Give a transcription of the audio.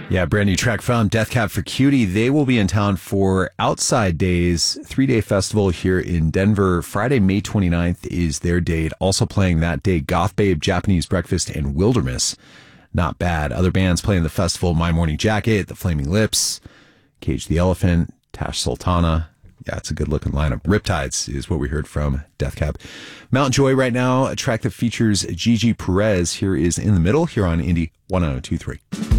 Yeah, brand new track from Death Cab for Cutie. They will be in town for Outside Days, 3-day festival here in Denver. Friday, May 29th is their date. Also playing that day, Goth Babe, Japanese Breakfast, and Wilderness. Not bad. Other bands playing the festival, My Morning Jacket, The Flaming Lips, Cage the Elephant, Tash Sultana. Yeah, it's a good-looking lineup. Riptides is what we heard from Death Cab. Mountain Joy right now, a track that features Gigi Perez. Here is In the Middle, here on Indie 102.3.